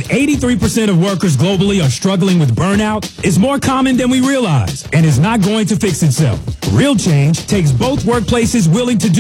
83% of workers globally are struggling with burnout is more common than we realize and is not going to fix itself. Real change takes both workplaces willing to do